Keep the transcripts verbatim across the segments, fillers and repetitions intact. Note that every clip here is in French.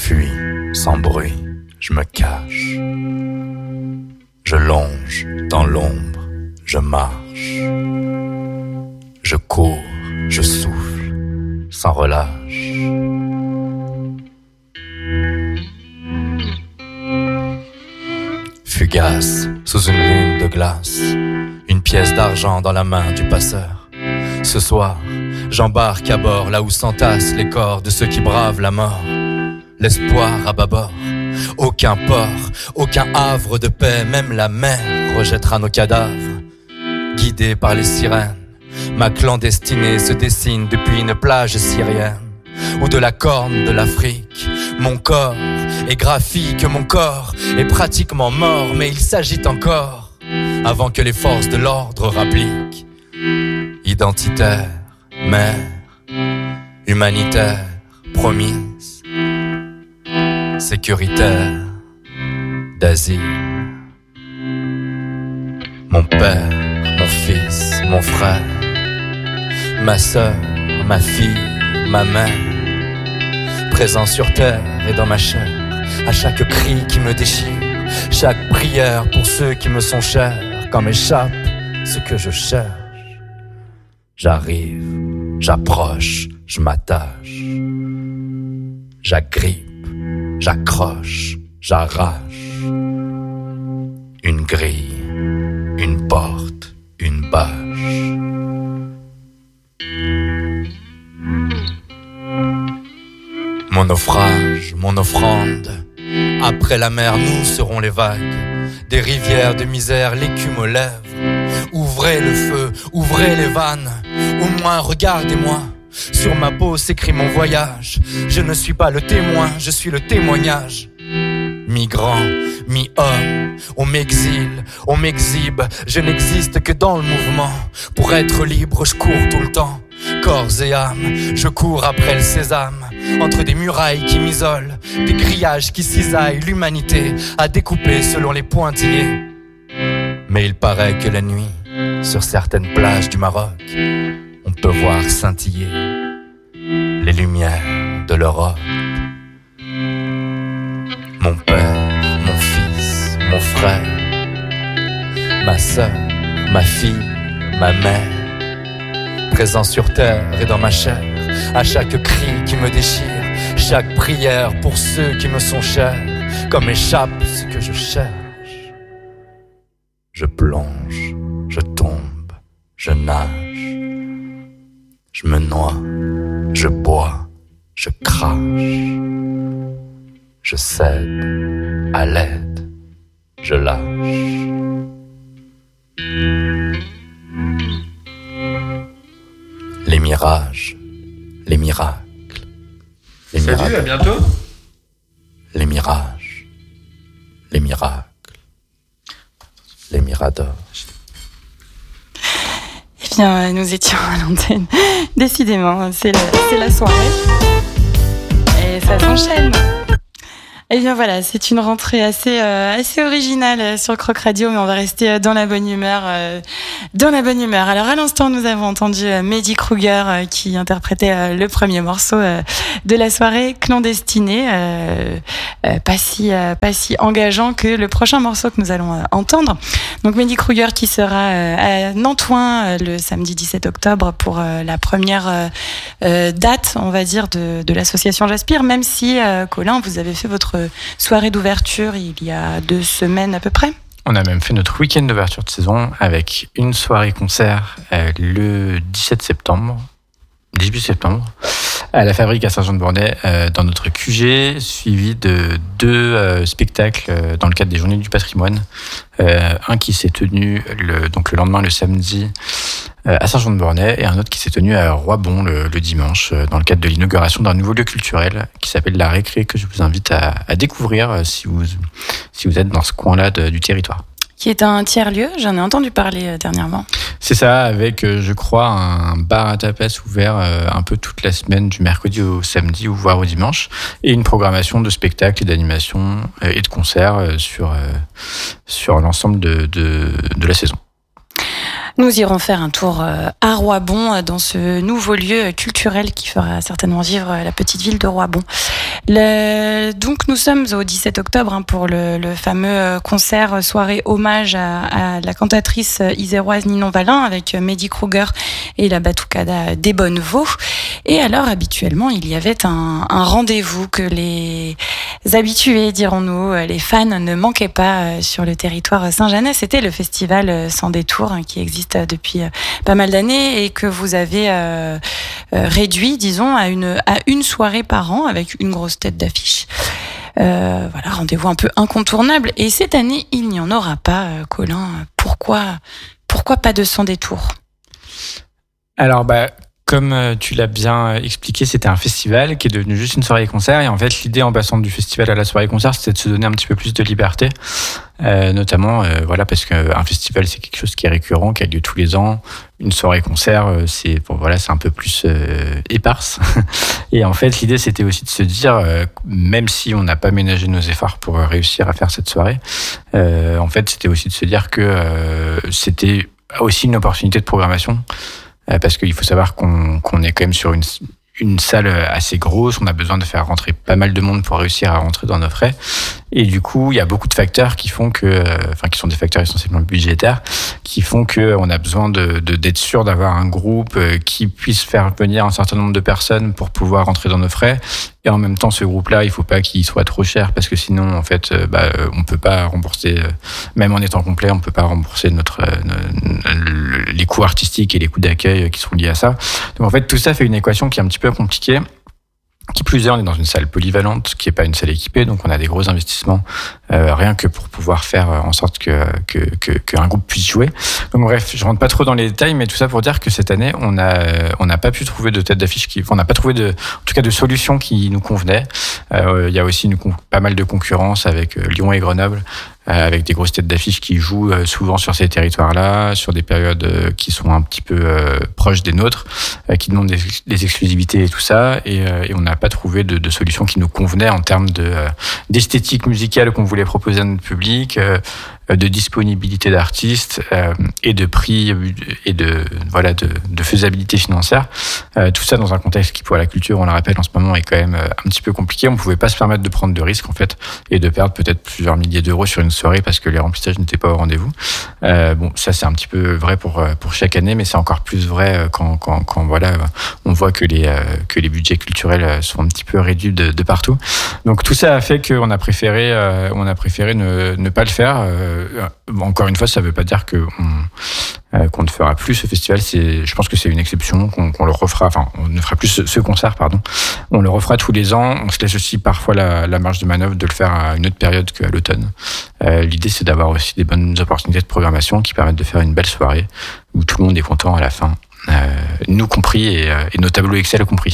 fuis sans bruit, je me cache. Je longe dans l'ombre, je marche. Je cours, je souffle, sans relâche. Fugace, sous une lune de glace, une pièce d'argent dans la main du passeur. Ce soir, j'embarque à bord, là où s'entassent les corps de ceux qui bravent la mort. L'espoir à bâbord, aucun port, aucun havre de paix, même la mer rejettera nos cadavres. Guidé par les sirènes, ma clandestinée se dessine depuis une plage syrienne ou de la corne de l'Afrique. Mon corps est graphique, mon corps est pratiquement mort, mais il s'agite encore avant que les forces de l'ordre rappliquent. Identitaire, mère, humanitaire, promise, sécuritaire, d'asile. Mon père, mon fils, mon frère, ma sœur, ma fille, ma mère, présent sur terre et dans ma chair, à chaque cri qui me déchire, chaque prière pour ceux qui me sont chers, quand m'échappe ce que je cherche. J'arrive, j'approche, je m'attache, j'agrippe, j'accroche, j'arrache. Une grille, une porte, une bâche. Mon naufrage, mon offrande, après la mer nous serons les vagues, des rivières de misère, l'écume aux lèvres. Ouvrez le feu, ouvrez les vannes, au moins regardez-moi. Sur ma peau s'écrit mon voyage, je ne suis pas le témoin, je suis le témoignage. Migrant, mi-homme, on m'exile, on m'exhibe, je n'existe que dans le mouvement. Pour être libre, je cours tout le temps, corps et âme, je cours après le sésame. Entre des murailles qui m'isolent, des grillages qui cisaillent, l'humanité à découper selon les pointillés. Mais il paraît que la nuit, sur certaines plages du Maroc, on peut voir scintiller les lumières de l'Europe. Mon père, mon fils, mon frère, ma sœur, ma fille, ma mère, présent sur terre et dans ma chair, à chaque cri qui me déchire, chaque prière pour ceux qui me sont chers, comme échappe ce que je cherche. Je plonge, je tombe, je nage, je me noie, je bois, je crache, je cède à l'aide, je lâche. Les mirages, les miracles, les Salut, miracles. à bientôt. Les mirages, les miracles, les miradors. Eh bien, nous étions à l'antenne. Décidément, c'est la, c'est la soirée. Et ça s'enchaîne. Eh bien voilà, c'est une rentrée assez euh, assez originale sur Croc Radio, mais on va rester dans la bonne humeur, euh, dans la bonne humeur. Alors à l'instant, nous avons entendu euh, Mehdi Kruger euh, qui interprétait euh, le premier morceau euh, de la soirée, Clandestinée, euh, euh, pas si euh, pas si engageant que le prochain morceau que nous allons euh, entendre. Donc Mehdi Kruger qui sera euh, à Nantoin euh, le samedi dix-sept octobre pour euh, la première euh, euh, date, on va dire, de de l'association J'Aspire. Même si euh, Colin, vous avez fait votre soirée d'ouverture il y a deux semaines à peu près. On a même fait notre week-end d'ouverture de saison avec une soirée-concert euh, le dix-sept septembre, dix-huit septembre, à la Fabrique à Saint-Jean-de-Bornay, euh, dans notre Q G, suivi de deux euh, spectacles euh, dans le cadre des Journées du patrimoine. Euh, un qui s'est tenu le, donc le lendemain, le samedi, euh, à Saint-Jean-de-Bornay, et un autre qui s'est tenu à Roibon le, le dimanche, euh, dans le cadre de l'inauguration d'un nouveau lieu culturel qui s'appelle La Récré, que je vous invite à, à découvrir euh, si, vous, si vous êtes dans ce coin-là de, du territoire. Qui est un tiers-lieu, j'en ai entendu parler euh, dernièrement. C'est ça, avec, euh, je crois, un bar à tapas ouvert euh, un peu toute la semaine, du mercredi au samedi ou voire au dimanche, et une programmation de spectacles et d'animations euh, et de concerts euh, sur, euh, sur l'ensemble de, de, de la saison. Nous irons faire un tour à Roibon, dans ce nouveau lieu culturel qui fera certainement vivre la petite ville de Roibon. Le, donc nous sommes au dix-sept octobre hein, pour le, le fameux concert soirée hommage à, à la cantatrice iséroise Ninon Valin avec Mehdi Kruger et la Batucada des Bonnevaux. Et alors habituellement il y avait un, un rendez-vous que les habitués, dirons-nous, les fans ne manquaient pas sur le territoire Saint-Jeanais. C'était le festival Sans Détour hein, qui existe depuis pas mal d'années et que vous avez euh, réduit, disons, à une, à une soirée par an avec une grosse tête d'affiche. Euh, voilà, rendez-vous un peu incontournable. Et cette année, il n'y en aura pas, euh, Colin. Pourquoi, pourquoi pas de Sans Détour ? Alors, bah, comme tu l'as bien expliqué, c'était un festival qui est devenu juste une soirée-concert. Et en fait, l'idée en passant du festival à la soirée-concert, c'était de se donner un petit peu plus de liberté. Euh, notamment, euh, voilà, parce qu'un festival, c'est quelque chose qui est récurrent, qui a lieu tous les ans. Une soirée-concert, c'est, bon, voilà, c'est un peu plus euh, éparse. Et en fait, l'idée, c'était aussi de se dire, euh, même si on n'a pas ménagé nos efforts pour réussir à faire cette soirée, euh, en fait, c'était aussi de se dire que euh, c'était aussi une opportunité de programmation. Parce qu'il faut savoir qu'on, qu'on est quand même sur une, une salle assez grosse, on a besoin de faire rentrer pas mal de monde pour réussir à rentrer dans nos frais. Et du coup, il y a beaucoup de facteurs qui font que, enfin, qui sont des facteurs essentiellement budgétaires, qui font qu'on a besoin de, de, d'être sûr d'avoir un groupe qui puisse faire venir un certain nombre de personnes pour pouvoir rentrer dans nos frais. Et en même temps, ce groupe-là, il faut pas qu'il soit trop cher parce que sinon, en fait, bah, on peut pas rembourser, même en étant complet, on peut pas rembourser notre, les coûts artistiques et les coûts d'accueil qui sont liés à ça. Donc, en fait, tout ça fait une équation qui est un petit peu compliquée. Qui plus est, on est dans une salle polyvalente, qui est pas une salle équipée, donc on a des gros investissements, euh, rien que pour pouvoir faire en sorte que, que, que, qu'un groupe puisse jouer. Donc bref, je rentre pas trop dans les détails, mais tout ça pour dire que cette année, on a, on n'a pas pu trouver de tête d'affiche qui, on n'a pas trouvé de, en tout cas de solutions qui nous convenaient. Euh, il y a aussi une, pas mal de concurrence avec Lyon et Grenoble, avec des grosses têtes d'affiche qui jouent souvent sur ces territoires-là, sur des périodes qui sont un petit peu euh, proches des nôtres, euh, qui demandent des, des exclusivités et tout ça, et, euh, et on n'a pas trouvé de, de solution qui nous convenait en termes de, euh, d'esthétique musicale qu'on voulait proposer à notre public, euh, de disponibilité d'artistes euh, et de prix et de voilà de, de faisabilité financière. Euh, tout ça dans un contexte qui, pour la culture, on le rappelle en ce moment, est quand même un petit peu compliqué. On pouvait pas se permettre de prendre de risques en fait et de perdre peut-être plusieurs milliers d'euros sur une soirée parce que les remplissages n'étaient pas au rendez-vous. Euh, bon, ça c'est un petit peu vrai pour pour chaque année, mais c'est encore plus vrai quand quand quand voilà on voit que les que les budgets culturels sont un petit peu réduits de, de partout. Donc tout ça a fait qu'on a préféré euh, on a préféré ne ne pas le faire. Euh, Encore une fois, ça ne veut pas dire que on, euh, qu'on ne fera plus ce festival. C'est, je pense que c'est une exception, qu'on, qu'on le refera. Enfin, on ne fera plus ce, ce concert, pardon. On le refera tous les ans. On se laisse aussi parfois la, la marge de manœuvre de le faire à une autre période qu'à l'automne. Euh, l'idée, c'est d'avoir aussi des bonnes opportunités de programmation qui permettent de faire une belle soirée où tout le monde est content à la fin, euh, nous compris et, et nos tableaux Excel compris.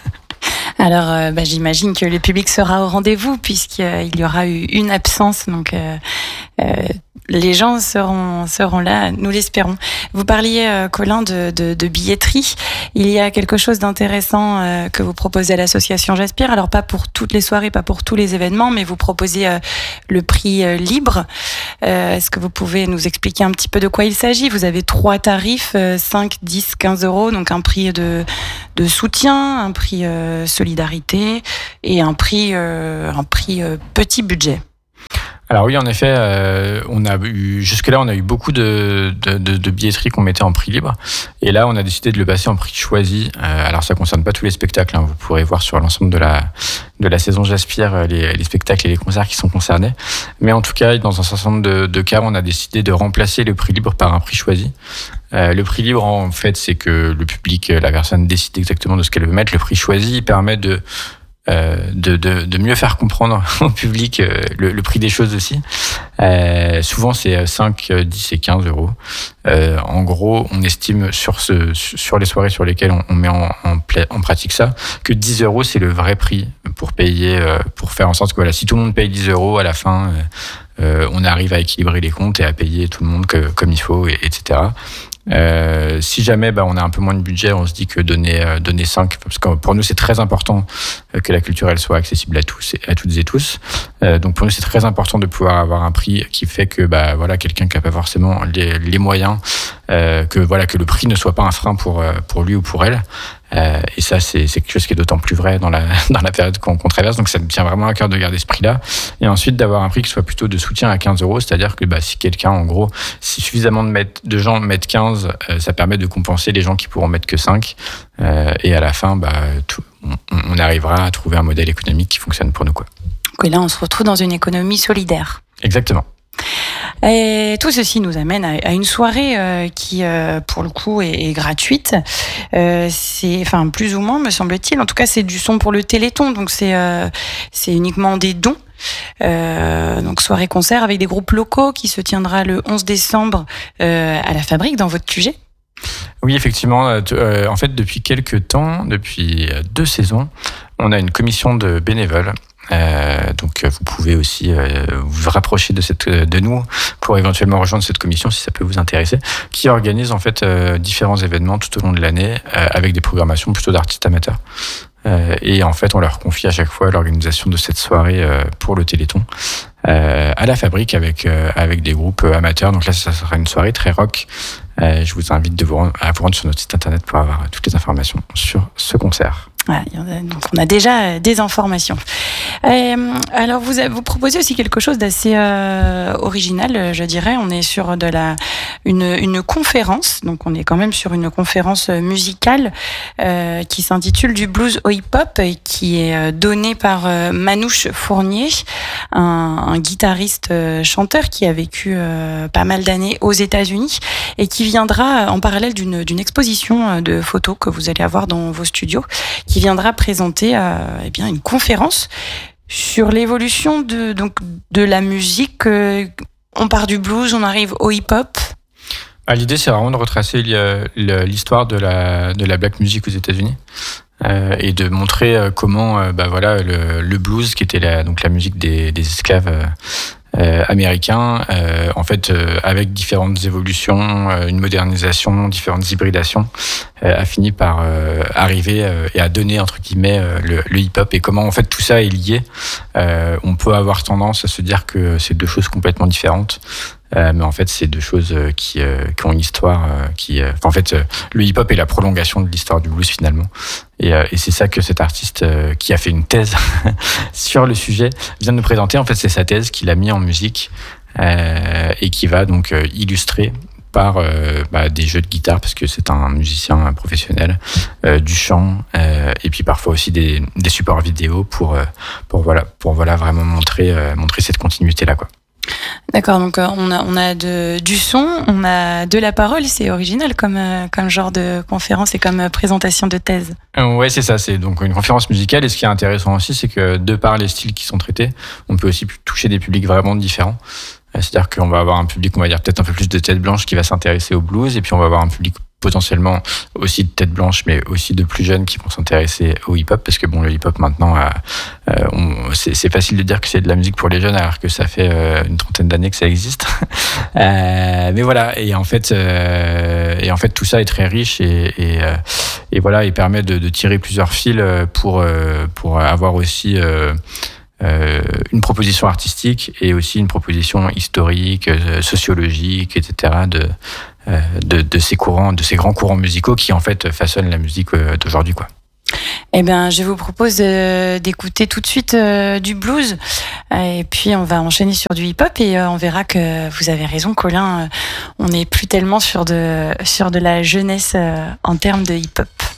Alors, euh, bah, j'imagine que le public sera au rendez-vous puisqu'il y aura eu une absence, donc euh, euh, les gens seront seront là, nous l'espérons. Vous parliez, euh, Colin, de, de, de billetterie. Il y a quelque chose d'intéressant euh, que vous proposez à l'association J'Aspire. Alors, pas pour toutes les soirées, pas pour tous les événements, mais vous proposez euh, le prix euh, libre. Euh, est-ce que vous pouvez nous expliquer un petit peu de quoi il s'agit ? Vous avez trois tarifs, euh, cinq, dix, quinze euros, donc un prix de, de soutien, un prix euh, solidarité et un prix, euh, un prix euh, petit budget. Alors oui, en effet, euh, on a eu jusque-là, on a eu beaucoup de, de, de, de billetterie qu'on mettait en prix libre, et là, on a décidé de le passer en prix choisi. Euh, alors, ça concerne pas tous les spectacles. Hein, vous pourrez voir sur l'ensemble de la de la saison J'Aspire les, les spectacles et les concerts qui sont concernés. Mais en tout cas, dans un certain nombre de, de cas, on a décidé de remplacer le prix libre par un prix choisi. Euh, le prix libre, en fait, c'est que le public, la personne décide exactement de ce qu'elle veut mettre. Le prix choisi permet de Euh, de, de, de mieux faire comprendre au public euh, le, le prix des choses aussi. Euh, souvent, c'est cinq, dix et quinze euros. Euh, en gros, on estime sur, ce, sur les soirées sur lesquelles on, on met en, en, pla- en pratique ça, que dix euros, c'est le vrai prix pour payer, euh, pour faire en sorte que voilà, si tout le monde paye dix euros, à la fin, euh, euh, on arrive à équilibrer les comptes et à payer tout le monde que, comme il faut, et, etc. Euh, si jamais bah, on a un peu moins de budget, on se dit que donner euh, donner cinq, parce que pour nous c'est très important euh, que la culture elle soit accessible à tous, à toutes et tous. Euh, donc pour nous c'est très important de pouvoir avoir un prix qui fait que bah voilà quelqu'un qui a pas forcément les, les moyens, euh, que voilà que le prix ne soit pas un frein pour pour lui ou pour elle. Euh, et ça, c'est, c'est quelque chose qui est d'autant plus vrai dans la, dans la période qu'on, qu'on traverse. Donc, ça me tient vraiment à cœur de garder ce prix-là. Et ensuite, d'avoir un prix qui soit plutôt de soutien à quinze euros. C'est-à-dire que bah, si quelqu'un, en gros, si suffisamment de, mettre, de gens mettent quinze, euh, ça permet de compenser les gens qui pourront mettre que cinq. Euh, et à la fin, bah, tout, on, on arrivera à trouver un modèle économique qui fonctionne pour nous, quoi. Donc là, on se retrouve dans une économie solidaire. Exactement. Et tout ceci nous amène à une soirée euh, qui, euh, pour le coup, est, est gratuite. Euh, c'est, enfin, plus ou moins, me semble-t-il. En tout cas, c'est du son pour le Téléthon, donc c'est, euh, c'est uniquement des dons. Euh, donc soirée-concert avec des groupes locaux qui se tiendra le onze décembre euh, à la Fabrique, dans votre Q G. Oui, effectivement. Euh, en fait, depuis quelques temps, depuis deux saisons, on a une commission de bénévoles. Euh, donc vous pouvez aussi euh, vous rapprocher de cette de nous pour éventuellement rejoindre cette commission si ça peut vous intéresser, qui organise en fait euh, différents événements tout au long de l'année euh, avec des programmations plutôt d'artistes amateurs. Euh, et en fait, on leur confie à chaque fois l'organisation de cette soirée euh, pour le Téléthon euh, à la Fabrique avec euh, avec des groupes amateurs. Donc là, ça sera une soirée très rock. Euh, je vous invite de vous rendre, à vous rendre sur notre site internet pour avoir toutes les informations sur ce concert. Voilà, donc on a déjà des informations. Euh, alors vous vous proposez aussi quelque chose d'assez euh, original, je dirais. On est sur de la une une conférence, donc on est quand même sur une conférence musicale euh, qui s'intitule du blues au hip-hop et qui est donnée par euh, Manouche Fournier, un, un guitariste euh, chanteur qui a vécu euh, pas mal d'années aux États-Unis et qui viendra en parallèle d'une d'une exposition de photos que vous allez avoir dans vos studios, qui viendra présenter euh, eh bien une conférence sur l'évolution de donc de la musique. Euh, on part du blues, on arrive au hip-hop. Ah, l'idée, c'est vraiment de retracer l'histoire de la de la black music aux États-Unis euh, et de montrer comment euh, bah voilà le, le blues, qui était la donc la musique des, des esclaves euh, Euh, américain, euh, en fait, euh, avec différentes évolutions, euh, une modernisation, différentes hybridations, euh, a fini par euh, arriver euh, et à donner entre guillemets euh, le, le hip-hop. Et comment en fait tout ça est lié. Euh, on peut avoir tendance à se dire que c'est deux choses complètement différentes. Euh, mais en fait, c'est deux choses qui, euh, qui ont une histoire. Euh, qui, euh, en fait, euh, le hip-hop est la prolongation de l'histoire du blues finalement. Et, euh, et c'est ça que cet artiste euh, qui a fait une thèse sur le sujet vient de nous présenter. En fait, c'est sa thèse qu'il a mis en musique euh, et qui va donc euh, illustrer par euh, bah, des jeux de guitare, parce que c'est un musicien professionnel, euh, du chant, euh, et puis parfois aussi des, des supports vidéo pour, euh, pour, voilà, pour voilà, vraiment montrer, euh, montrer cette continuité-là, quoi. D'accord, donc euh, on a on a de, du son, on a de la parole. C'est original comme euh, comme genre de conférence et comme euh, présentation de thèse. Euh, ouais, c'est ça. C'est donc une conférence musicale. Et ce qui est intéressant aussi, c'est que de par les styles qui sont traités, on peut aussi toucher des publics vraiment différents. C'est-à-dire qu'on va avoir un public, on va dire peut-être un peu plus de tête blanche qui va s'intéresser au blues, et puis on va avoir un public potentiellement aussi de tête blanche, mais aussi de plus jeunes qui vont s'intéresser au hip-hop, parce que bon, le hip-hop maintenant, euh, on, c'est, c'est facile de dire que c'est de la musique pour les jeunes, alors que ça fait euh, une trentaine d'années que ça existe. euh, mais voilà, et en fait, euh, et en fait, tout ça est très riche et, et, euh, et voilà, il permet de, de tirer plusieurs fils pour euh, pour avoir aussi euh, Euh, une proposition artistique et aussi une proposition historique, euh, sociologique, et cetera de, euh, de de ces courants, de ces grands courants musicaux qui en fait façonnent la musique euh, d'aujourd'hui, quoi. Eh bien, je vous propose euh, d'écouter tout de suite euh, du blues, euh, et puis on va enchaîner sur du hip-hop, et euh, on verra que vous avez raison, Colin. Euh, on n'est plus tellement sur de sur de la jeunesse euh, en termes de hip-hop.